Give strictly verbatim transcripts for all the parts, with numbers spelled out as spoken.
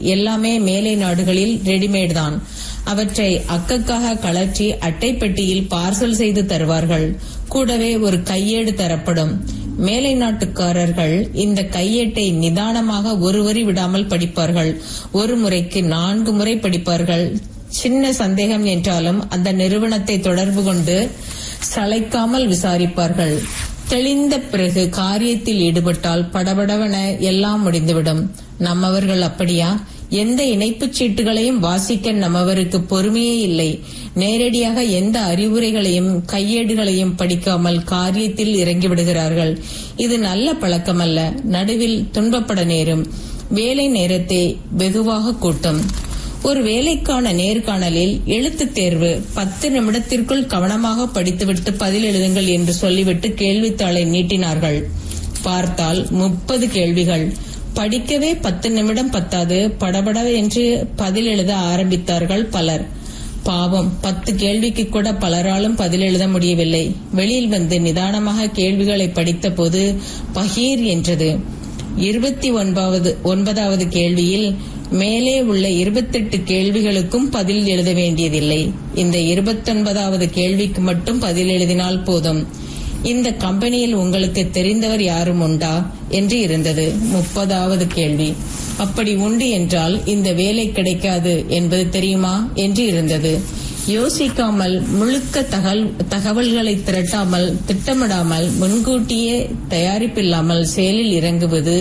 எல்லாமே மேலை நாடுகளில் ரெடிமேட் தான். அவற்றை அக்கக்காக கலற்றி அட்டை பெட்டியில் பார்சல் செய்து தருவார்கள். கூடவே ஒரு கையேடு தரப்படும். மேலை நாட்டுக்காரர்கள் இந்த கையேட்டை நிதானமாக ஒரு வரி விடாமல் படிப்பார்கள். ஒரு முறைக்கு நான்கு முறை படிப்பார்கள். சின்ன சந்தேகம் என்றாலும் அந்த நிறுவனத்தை தொடர்பு கொண்டு சளைக்காமல் விசாரிப்பார்கள். தெளிந்த பிறகு காரியத்தில் ஈடுபட்டால் படபடவென எல்லாம் முடிந்துவிடும். நம்மவர்கள் அப்படியா? எந்த இணைப்புச் சீட்டுகளையும் வாசிக்க நம்மவருக்கு பொறுமையே இல்லை. நேரடியாக எந்த அறிவுரைகளையும் கையேடுகளையும் படிக்காமல் காரியத்தில் இறங்கிவிடுகிறார்கள். இது நல்ல பழக்கமல்ல. நடுவில் துன்பப்பட நேரும். வேலை நேரத்தை வெகுவாக கூட்டும். ஒரு வேலைக்கான நேர்காணலில் எழுத்து தேர்வு. பத்து நிமிடத்திற்குள் கவனமாக படித்துவிட்டு பதில் எழுதுங்கள் என்று சொல்லிவிட்டு கேள்வித்தாளை நீட்டினார்கள். பார்த்தால் முப்பது கேள்விகள். படிக்கவே பத்து நிமிடம் பத்தாது. படபட என்று பதில் எழுத ஆரம்பித்தார்கள் பலர். பாவம், பத்து கேள்விக்கு கூட பலராலும் பதில் எழுத முடியவில்லை. வெளியில் வந்து நிதானமாக கேள்விகளை படித்த போது பகீர் என்றது. இருபத்தி ஒன்பதாவது ஒன்பதாவது கேள்வியில் மேலே உள்ள இருபத்தெட்டு கேள்விகளுக்கும் பதில் எழுத வேண்டியதில்லை. இந்த இருபத்தொன்பதாவது கேள்விக்கு மட்டும் பதில் எழுதினால் போதும். இந்த கம்பெனியில் உங்களுக்கு தெரிந்தவர் யாரும் உண்டா என்று இருந்தது. முப்பதாவது கேள்வி. அப்படி உண்டு என்றால் இந்த வேலை கிடைக்காது என்பது தெரியுமா என்று இருந்தது. யோசிக்காமல், முழுக்க தகவல்களை திரட்டாமல், திட்டமிடாமல், முன்கூட்டியே தயாரிப்பில்லாமல் செயலில் இறங்குவது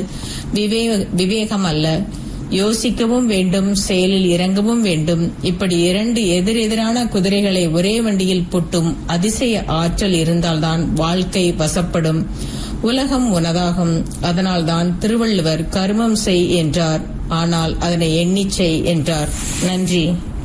விவேகம் அல்ல. யோசிக்கவும் வேண்டும், செயலில் இறங்கவும் வேண்டும். இப்படி இரண்டு எதிரெதிரான குதிரைகளை ஒரே வண்டியில் பூட்டும் அதிசய ஆற்றல் இருந்தால்தான் வாழ்க்கை வசப்படும். உலகம் உனதாகும். அதனால்தான் திருவள்ளுவர் கர்மம் செய் என்றார். ஆனால் அதனை எண்ணிச் செய் என்றார். நன்றி.